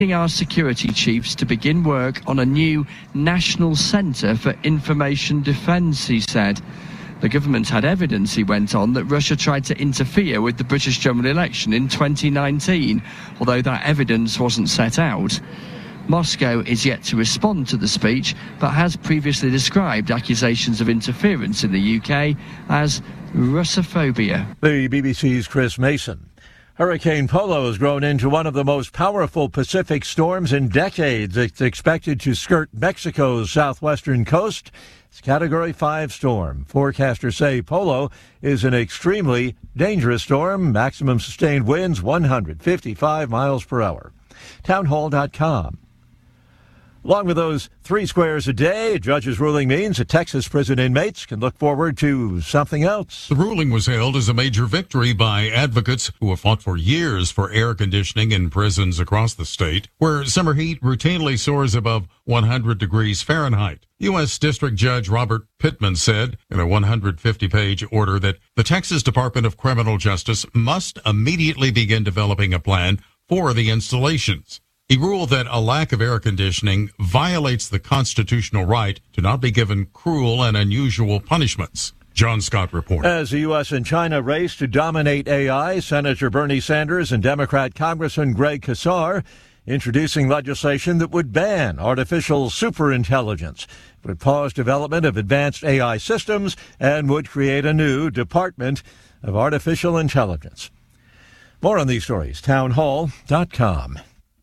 Our security chiefs to begin work on a new National Centre for Information Defence, he said. The government had evidence, he went on, that Russia tried to interfere with the British general election in 2019, although that evidence wasn't set out. Moscow is yet to respond to the speech, but has previously described accusations of interference in the UK as Russophobia. The BBC's Chris Mason. Hurricane Polo has grown into one of the most powerful Pacific storms in decades. It's expected to skirt Mexico's southwestern coast. It's a Category 5 storm. Forecasters say Polo is an extremely dangerous storm. Maximum sustained winds 155 miles per hour. Townhall.com. Along with those 3 squares a day, a judge's ruling means that Texas prison inmates can look forward to something else. The ruling was hailed as a major victory by advocates who have fought for years for air conditioning in prisons across the state, where summer heat routinely soars above 100 degrees Fahrenheit. U.S. District Judge Robert Pittman said in a 150-page order that the Texas Department of Criminal Justice must immediately begin developing a plan for the installations. He ruled that a lack of air conditioning violates the constitutional right to not be given cruel and unusual punishments. John Scott reports. As the U.S. and China race to dominate AI, Senator Bernie Sanders and Democrat Congressman Greg Casar introducing legislation that would ban artificial superintelligence, would pause development of advanced AI systems, and would create a new Department of Artificial Intelligence. More on these stories, townhall.com.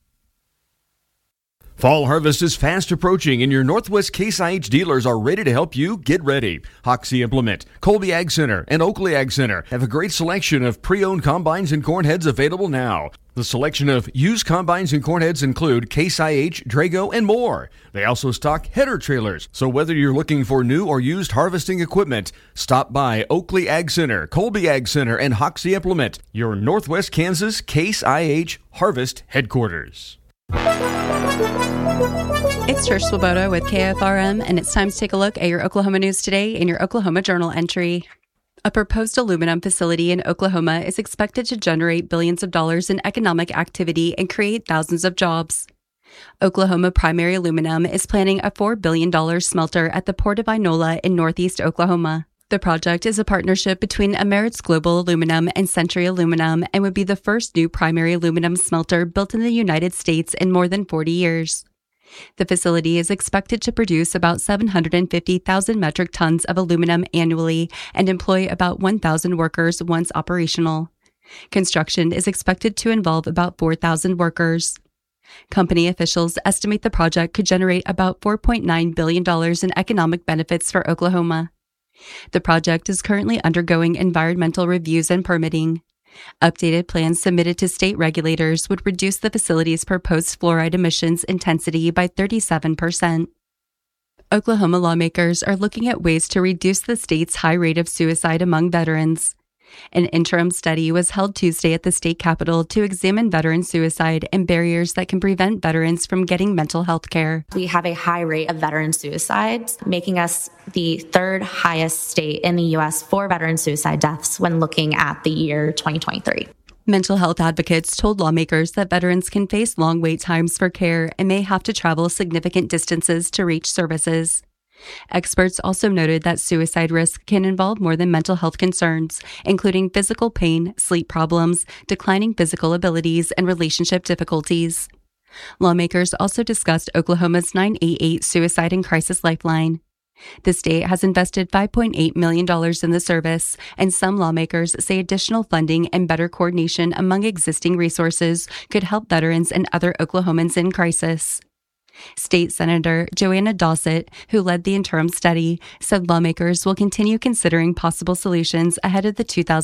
Fall harvest is fast approaching, and your Northwest Case IH dealers are ready to help you get ready. Hoxie Implement, Colby Ag Center, and Oakley Ag Center have a great selection of pre-owned combines and corn heads available now. The selection of used combines and corn heads include Case IH, Drago, and more. They also stock header trailers, so whether you're looking for new or used harvesting equipment, stop by Oakley Ag Center, Colby Ag Center, and Hoxie Implement, your Northwest Kansas Case IH Harvest headquarters. It's Trish Swoboda with KFRM, and it's time to take a look at your Oklahoma news today in your Oklahoma Journal entry. A proposed aluminum facility in Oklahoma is expected to generate billions of dollars in economic activity and create thousands of jobs. Oklahoma Primary Aluminum is planning a $4 billion smelter at the Port of Inola in northeast Oklahoma. The project is a partnership between Amerits Global Aluminum and Century Aluminum and would be the first new primary aluminum smelter built in the United States in more than 40 years. The facility is expected to produce about 750,000 metric tons of aluminum annually and employ about 1,000 workers once operational. Construction is expected to involve about 4,000 workers. Company officials estimate the project could generate about $4.9 billion in economic benefits for Oklahoma. The project is currently undergoing environmental reviews and permitting. Updated plans submitted to state regulators would reduce the facility's proposed fluoride emissions intensity by 37%. Oklahoma lawmakers are looking at ways to reduce the state's high rate of suicide among veterans. An interim study was held Tuesday at the state capitol to examine veteran suicide and barriers that can prevent veterans from getting mental health care. We have a high rate of veteran suicides, making us the 3rd highest state in the U.S. for veteran suicide deaths when looking at the year 2023. Mental health advocates told lawmakers that veterans can face long wait times for care and may have to travel significant distances to reach services. Experts also noted that suicide risk can involve more than mental health concerns, including physical pain, sleep problems, declining physical abilities, and relationship difficulties. Lawmakers also discussed Oklahoma's 988 Suicide and Crisis Lifeline. The state has invested $5.8 million in the service, and some lawmakers say additional funding and better coordination among existing resources could help veterans and other Oklahomans in crisis. State Senator Joanna Dossett, who led the interim study, said lawmakers will continue considering possible solutions ahead of the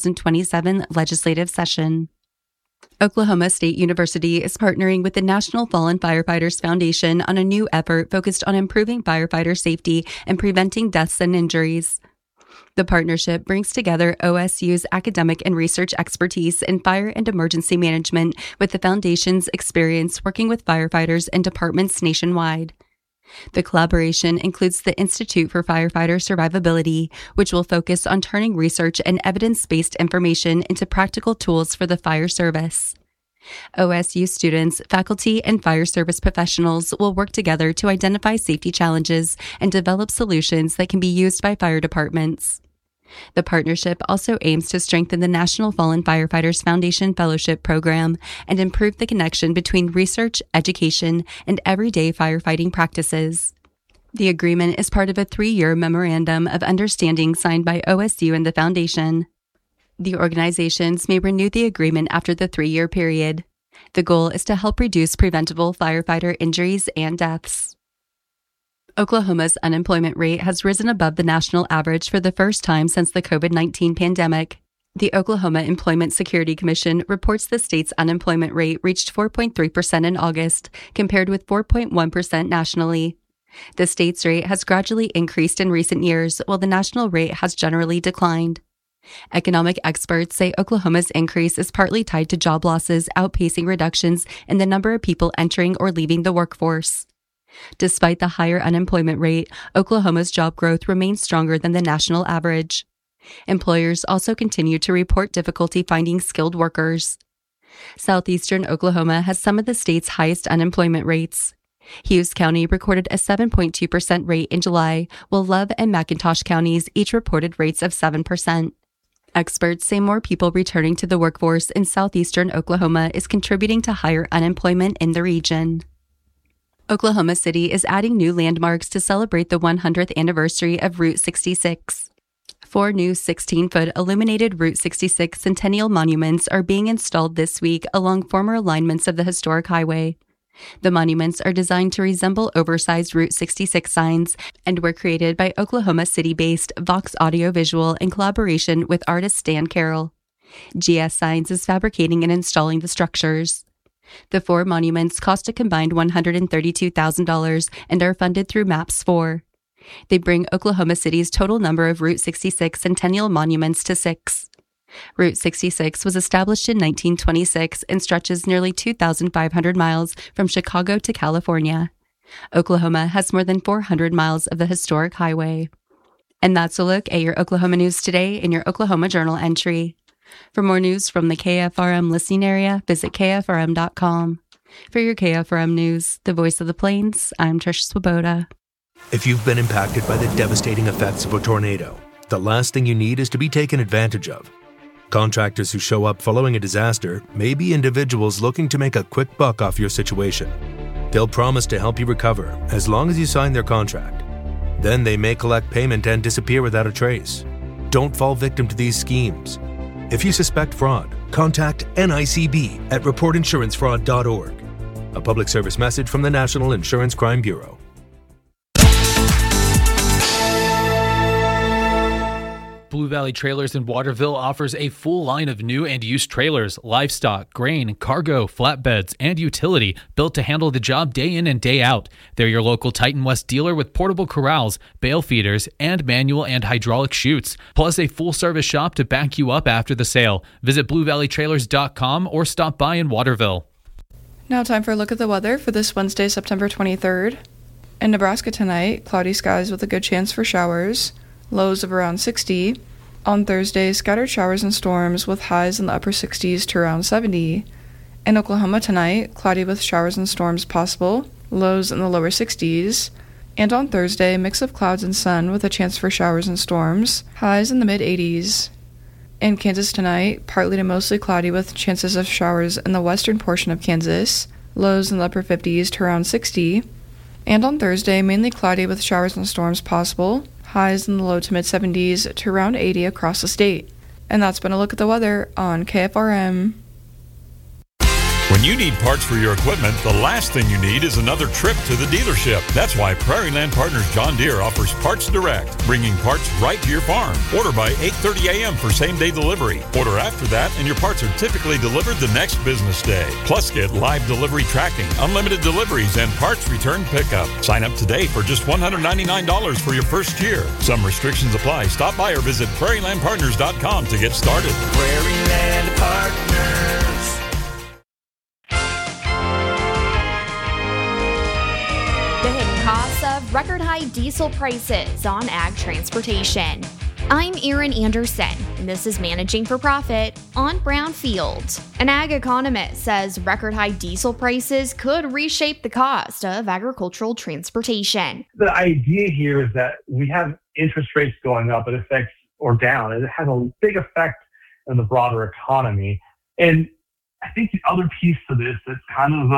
2027 legislative session. Oklahoma State University is partnering with the National Fallen Firefighters Foundation on a new effort focused on improving firefighter safety and preventing deaths and injuries. The partnership brings together OSU's academic and research expertise in fire and emergency management with the Foundation's experience working with firefighters and departments nationwide. The collaboration includes the Institute for Firefighter Survivability, which will focus on turning research and evidence-based information into practical tools for the fire service. OSU students, faculty, and fire service professionals will work together to identify safety challenges and develop solutions that can be used by fire departments. The partnership also aims to strengthen the National Fallen Firefighters Foundation Fellowship Program and improve the connection between research, education, and everyday firefighting practices. The agreement is part of a 3-year memorandum of understanding signed by OSU and the foundation. The organizations may renew the agreement after the 3-year period. The goal is to help reduce preventable firefighter injuries and deaths. Oklahoma's unemployment rate has risen above the national average for the first time since the COVID-19 pandemic. The Oklahoma Employment Security Commission reports the state's unemployment rate reached 4.3% in August, compared with 4.1% nationally. The state's rate has gradually increased in recent years, while the national rate has generally declined. Economic experts say Oklahoma's increase is partly tied to job losses outpacing reductions in the number of people entering or leaving the workforce. Despite the higher unemployment rate, Oklahoma's job growth remains stronger than the national average. Employers also continue to report difficulty finding skilled workers. Southeastern Oklahoma has some of the state's highest unemployment rates. Hughes County recorded a 7.2% rate in July, while Love and McIntosh counties each reported rates of 7%. Experts say more people returning to the workforce in southeastern Oklahoma is contributing to higher unemployment in the region. Oklahoma City is adding new landmarks to celebrate the 100th anniversary of Route 66. 4 new 16-foot illuminated Route 66 Centennial monuments are being installed this week along former alignments of the historic highway. The monuments are designed to resemble oversized Route 66 signs and were created by Oklahoma City-based Vox Audio Visual in collaboration with artist Stan Carroll. GS Signs is fabricating and installing the structures. The 4 monuments cost a combined $132,000 and are funded through MAPS 4. They bring Oklahoma City's total number of Route 66 Centennial monuments to 6. Route 66 was established in 1926 and stretches nearly 2,500 miles from Chicago to California. Oklahoma has more than 400 miles of the historic highway. And that's a look at your Oklahoma news today in your Oklahoma Journal entry. For more news from the KFRM listening area, visit KFRM.com. For your KFRM news, the voice of the plains, I'm Trish Swoboda. If you've been impacted by the devastating effects of a tornado, the last thing you need is to be taken advantage of. Contractors who show up following a disaster may be individuals looking to make a quick buck off your situation. They'll promise to help you recover as long as you sign their contract. Then they may collect payment and disappear without a trace. Don't fall victim to these schemes. If you suspect fraud, contact NICB at reportinsurancefraud.org. A public service message from the National Insurance Crime Bureau. Blue Valley Trailers in Waterville offers a full line of new and used trailers, livestock, grain, cargo, flatbeds, and utility built to handle the job day in and day out. They're your local Titan West dealer with portable corrals, bale feeders, and manual and hydraulic chutes, plus a full-service shop to back you up after the sale. Visit BlueValleyTrailers.com or stop by in Waterville. Now time for a look at the weather for this Wednesday, September 23rd. In Nebraska tonight, cloudy skies with a good chance for showers. Lows of around 60. On Thursday, scattered showers and storms with highs in the upper 60s to around 70. In Oklahoma tonight, cloudy with showers and storms possible, lows in the lower 60s. And on Thursday, mix of clouds and sun with a chance for showers and storms, highs in the mid-80s. In Kansas tonight, partly to mostly cloudy with chances of showers in the western portion of Kansas, lows in the upper 50s to around 60. And on Thursday, mainly cloudy with showers and storms possible, highs in the low to mid-70s to around 80 across the state. And that's been a look at the weather on KFRM. When you need parts for your equipment, the last thing you need is another trip to the dealership. That's why Prairie Land Partners John Deere offers Parts Direct, bringing parts right to your farm. Order by 8:30 a.m. for same-day delivery. Order after that, and your parts are typically delivered the next business day. Plus, get live delivery tracking, unlimited deliveries, and parts return pickup. Sign up today for just $199 for your first year. Some restrictions apply. Stop by or visit prairielandpartners.com to get started. Prairie Land Partners. The hidden costs of record high diesel prices on ag transportation. I'm Erin Anderson, and this is Managing for Profit on Brownfield. An ag economist says record-high diesel prices could reshape the cost of agricultural transportation. The idea here is that we have interest rates going up, it affects or down, and it has a big effect on the broader economy. And I think the other piece to this that's kind of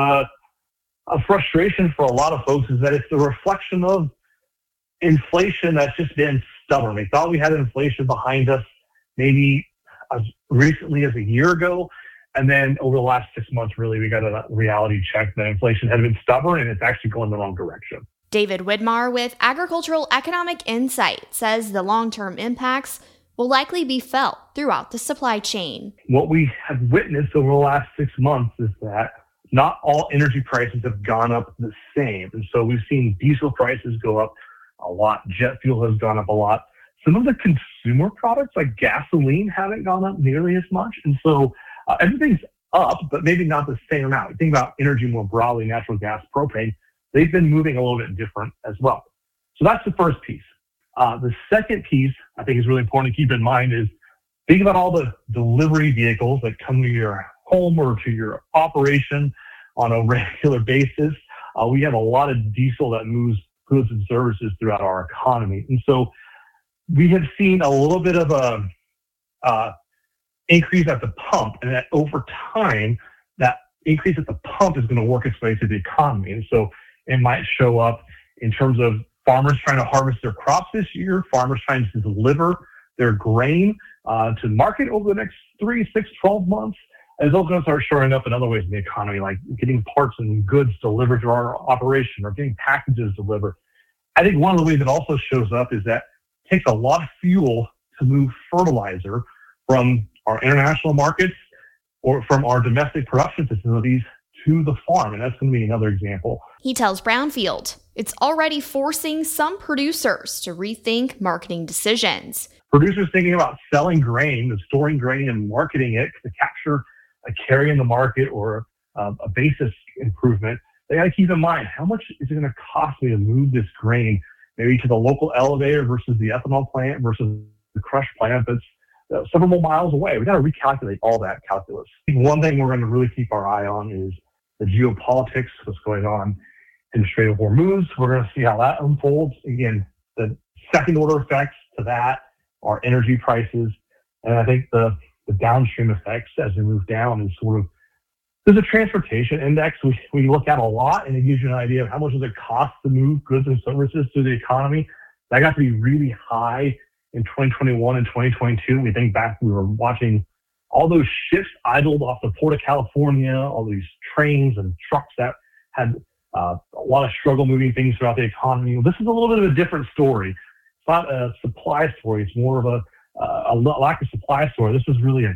a frustration for a lot of folks is that it's a reflection of inflation that's just been stubborn. We thought we had inflation behind us maybe as recently as a year ago. And then over the last 6 months, really, we got a reality check that inflation had been stubborn and it's actually going the wrong direction. David Widmar with Agricultural Economic Insight says the long-term impacts will likely be felt throughout the supply chain. What we have witnessed over the last 6 months is that not all energy prices have gone up the same. And so we've seen diesel prices go up a lot. Jet fuel has gone up a lot. Some of the consumer products like gasoline haven't gone up nearly as much. And so everything's up, but maybe not the same amount. You think about energy more broadly, natural gas, propane, they've been moving a little bit different as well. So that's the first piece. The second piece I think is really important to keep in mind is think about all the delivery vehicles that come to your home or to your operation on a regular basis. We have a lot of diesel that moves goods and services throughout our economy. And so we have seen a little bit of a increase at the pump, and that over time, that increase at the pump is going to work its way through the economy. And so it might show up in terms of farmers trying to harvest their crops this year, farmers trying to deliver their grain to market over the next 3, 6, 12 months. And it's also going to start showing up in other ways in the economy, like getting parts and goods delivered to our operation or getting packages delivered. I think one of the ways it also shows up is that it takes a lot of fuel to move fertilizer from our international markets or from our domestic production facilities to the farm. And that's going to be another example. He tells Brownfield it's already forcing some producers to rethink marketing decisions. Producers thinking about selling grain, storing grain and marketing it to capture a carry in the market or a basis improvement, they got to keep in mind, how much is it going to cost me to move this grain maybe to the local elevator versus the ethanol plant versus the crush plant that's several more miles away? We got to recalculate all that calculus. I think one thing we're going to really keep our eye on is the geopolitics, what's going on in the Strait of Hormuz. We're going to see how that unfolds. Again, the second order effects to that are energy prices. And I think the downstream effects as we move down is sort of, there's a transportation index we look at a lot, and it gives you an idea of how much does it cost to move goods and services through the economy. That got to be really high in 2021 and 2022. We think back, we were watching all those ships idled off the Port of California, all these trains and trucks that had a lot of struggle moving things throughout the economy. This is a little bit of a different story. It's not a supply story. It's more of a lack of supply story. This is really a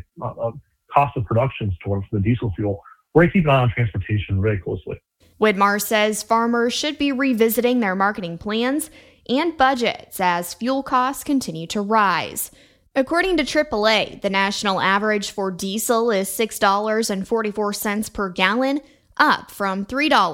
cost of production story for the diesel fuel. We're going to keep an eye on transportation really closely. Widmar says farmers should be revisiting their marketing plans and budgets as fuel costs continue to rise. According to AAA, the national average for diesel is $6.44 per gallon, up from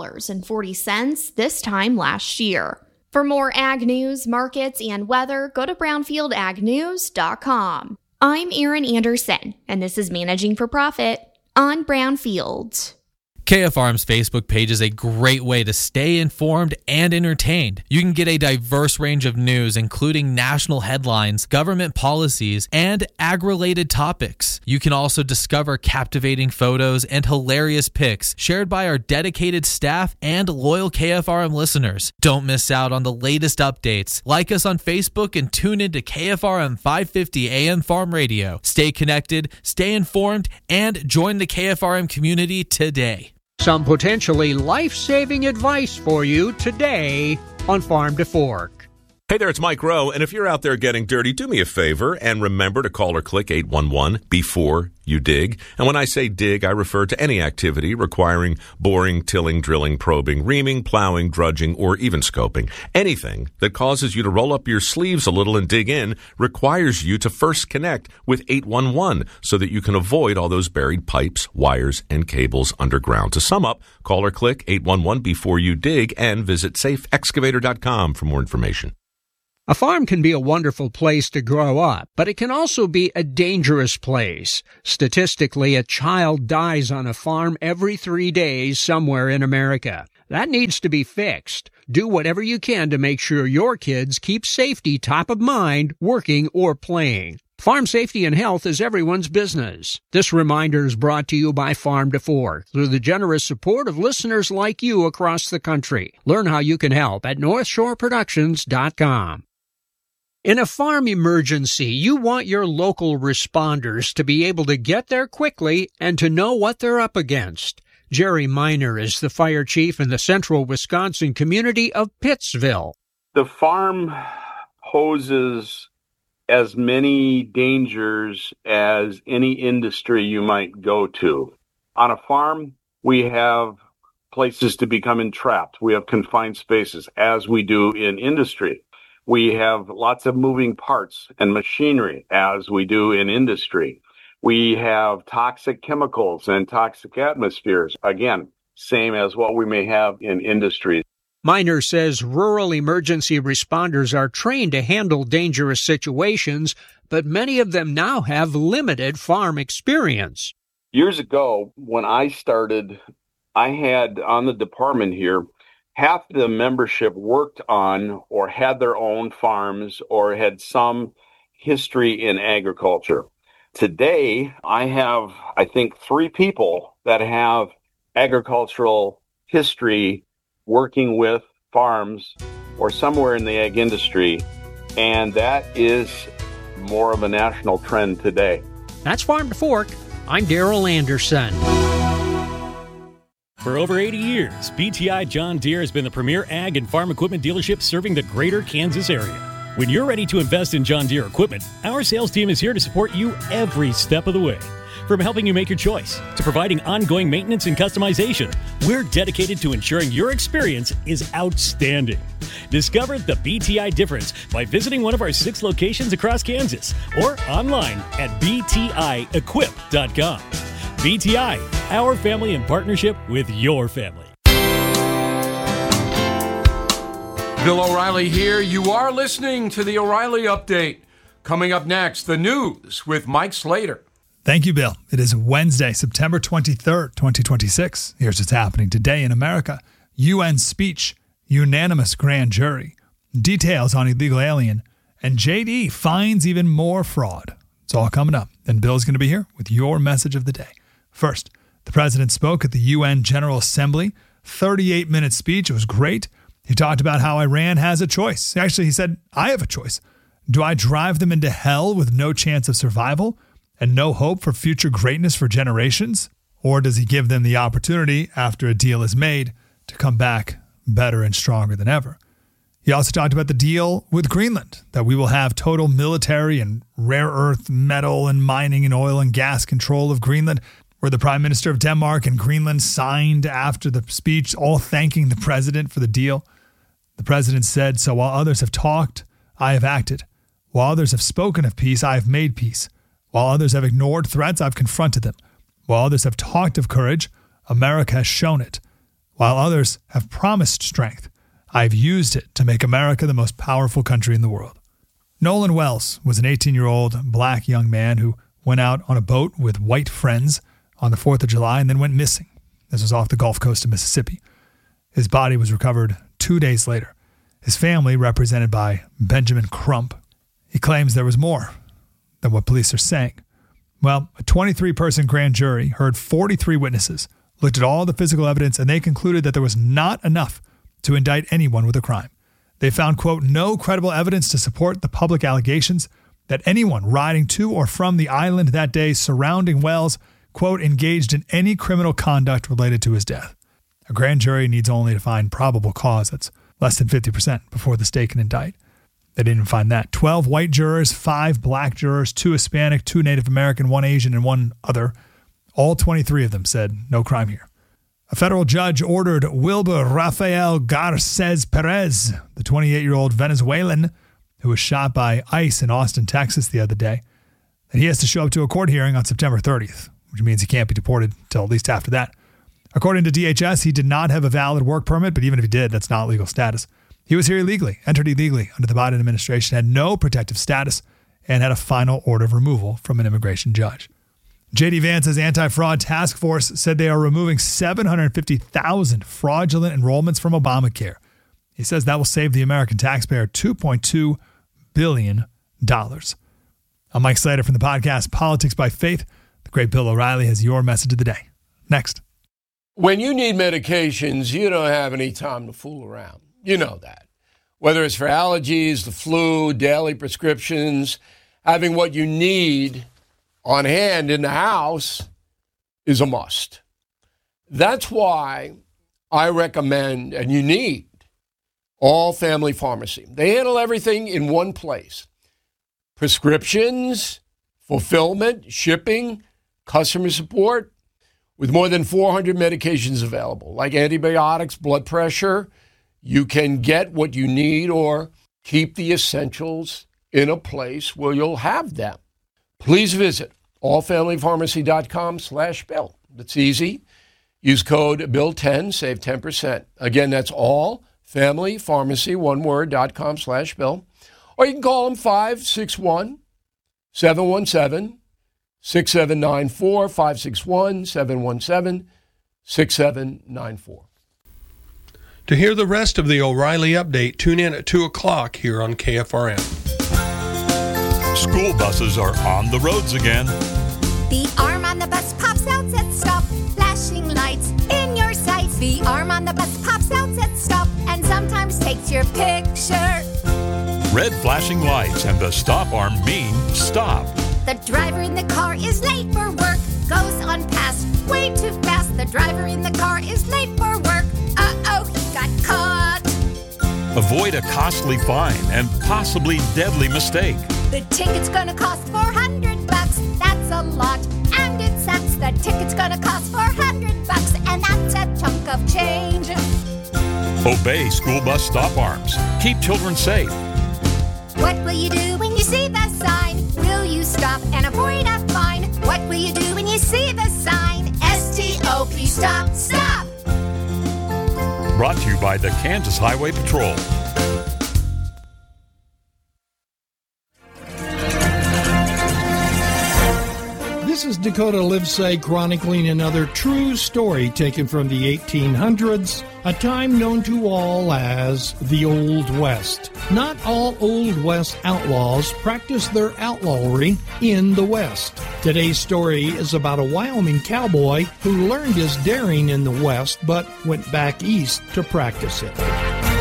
$3.40 this time last year. For more ag news, markets, and weather, go to brownfieldagnews.com. I'm Erin Anderson, and this is Managing for Profit on Brownfield. KFRM's Facebook page is a great way to stay informed and entertained. You can get a diverse range of news, including national headlines, government policies, and ag-related topics. You can also discover captivating photos and hilarious pics shared by our dedicated staff and loyal KFRM listeners. Don't miss out on the latest updates. Like us on Facebook and tune into KFRM 550 AM Farm Radio. Stay connected, stay informed, and join the KFRM community today. Some potentially life-saving advice for you today on Farm to Fork. Hey there, it's Mike Rowe, and if you're out there getting dirty, do me a favor and remember to call or click 811 before you dig. And when I say dig, I refer to any activity requiring boring, tilling, drilling, probing, reaming, plowing, drudging, or even scoping. Anything that causes you to roll up your sleeves a little and dig in requires you to first connect with 811 so that you can avoid all those buried pipes, wires, and cables underground. To sum up, call or click 811 before you dig and visit safeexcavator.com for more information. A farm can be a wonderful place to grow up, but it can also be a dangerous place. Statistically, a child dies on a farm every 3 days somewhere in America. That needs to be fixed. Do whatever you can to make sure your kids keep safety top of mind, working or playing. Farm safety and health is everyone's business. This reminder is brought to you by Farm to Fork through the generous support of listeners like you across the country. Learn how you can help at NorthshoreProductions.com. In a farm emergency, you want your local responders to be able to get there quickly and to know what they're up against. Jerry Miner is the fire chief in the central Wisconsin community of Pittsville. The farm poses as many dangers as any industry you might go to. On a farm, we have places to become entrapped. We have confined spaces, as we do in industry. We have lots of moving parts and machinery, as we do in industry. We have toxic chemicals and toxic atmospheres. Again, same as what we may have in industry. Miner says rural emergency responders are trained to handle dangerous situations, but many of them now have limited farm experience. Years ago, when I started, I had on the department here, half the membership worked on or had their own farms or had some history in agriculture. Today, I have, I think, 3 people that have agricultural history working with farms or somewhere in the ag industry, and that is more of a national trend today. That's Farm to Fork. I'm Darrell Anderson. For over 80 years, BTI John Deere has been the premier ag and farm equipment dealership serving the greater Kansas area. When you're ready to invest in John Deere equipment, our sales team is here to support you every step of the way. From helping you make your choice to providing ongoing maintenance and customization, we're dedicated to ensuring your experience is outstanding. Discover the BTI difference by visiting one of our 6 locations across Kansas or online at btiequip.com. BTI, our family in partnership with your family. Bill O'Reilly here. You are listening to the O'Reilly Update. Coming up next, the news with Mike Slater. Thank you, Bill. It is Wednesday, September 23rd, 2026. Here's what's happening today in America. UN speech, unanimous grand jury, details on illegal alien, and JD finds even more fraud. It's all coming up. And Bill's going to be here with your message of the day. First, the president spoke at the UN General Assembly. 38-minute speech. It was great. He talked about how Iran has a choice. Actually, he said, I have a choice. Do I drive them into hell with no chance of survival and no hope for future greatness for generations? Or does he give them the opportunity, after a deal is made, to come back better and stronger than ever? He also talked about the deal with Greenland, that we will have total military and rare earth metal and mining and oil and gas control of Greenland, where the Prime Minister of Denmark and Greenland signed after the speech, all thanking the president for the deal. The president said, so while others have talked, I have acted. While others have spoken of peace, I have made peace. While others have ignored threats, I've confronted them. While others have talked of courage, America has shown it. While others have promised strength, I've used it to make America the most powerful country in the world. Nolan Wells was an 18-year-old black young man who went out on a boat with white friends on the 4th of July and then went missing. This was off the Gulf Coast of Mississippi. His body was recovered 2 days later. His family, represented by Benjamin Crump, he claims there was more than what police are saying. Well, a 23-person grand jury heard 43 witnesses, looked at all the physical evidence, and they concluded that there was not enough to indict anyone with a crime. They found, quote, no credible evidence to support the public allegations that anyone riding to or from the island that day surrounding Wells, quote, engaged in any criminal conduct related to his death. A grand jury needs only to find probable cause. That's less than 50% before the state can indict. They didn't even find that. 12 white jurors, 5 black jurors, 2 Hispanic, 2 Native American, 1 Asian, and 1 other. All 23 of them said no crime here. A federal judge ordered Wilber Rafael Garces Perez, the 28-year-old Venezuelan who was shot by ICE in Austin, Texas the other day, that he has to show up to a court hearing on September 30th, which means he can't be deported until at least after that. According to DHS, he did not have a valid work permit, but even if he did, that's not legal status. He was here illegally, entered illegally under the Biden administration, had no protective status, and had a final order of removal from an immigration judge. J.D. Vance's anti-fraud task force said they are removing 750,000 fraudulent enrollments from Obamacare. He says that will save the American taxpayer $2.2 billion. I'm Mike Slater from the podcast Politics by Faith. The great Bill O'Reilly has your message of the day. Next. When you need medications, you don't have any time to fool around. You know that. Whether it's for allergies, the flu, daily prescriptions, having what you need on hand in the house is a must. That's why I recommend, and you need, All Family Pharmacy. They handle everything in one place. Prescriptions, fulfillment, shipping, customer support, with more than 400 medications available, like antibiotics, blood pressure. You can get what you need or keep the essentials in a place where you'll have them. Please visit allfamilypharmacy.com/Bill. That's easy. Use code BILL10, save 10%. Again, that's allfamilypharmacy, one word, .com/Bill. Or you can call them 561-717-6794, 561-717-6794. To hear the rest of the O'Reilly Update, tune in at 2 o'clock here on KFRM. School buses are on the roads again. The arm on the bus pops out at stop, flashing lights in your sights. The arm on the bus pops out at stop and sometimes takes your picture. Red flashing lights and the stop arm mean stop. The driver in the car is late for work, goes on past way too fast. The driver in the car is late for work. Uh-oh, he got caught. Avoid a costly fine and possibly deadly mistake. The ticket's gonna cost $400. That's a lot, and it sucks. The ticket's gonna cost $400, and that's a chunk of change. Obey school bus stop arms. Keep children safe. What will you do when you see the sign? Will you stop and avoid a fine? What will you do when you see the sign? S-T-O-P, stop, stop! Brought to you by the Kansas Highway Patrol. This is Dakota Livesay chronicling another true story taken from the 1800s, a time known to all as the Old West. Not all Old West outlaws practice their outlawry in the West. Today's story is about a Wyoming cowboy who learned his daring in the West but went back east to practice it.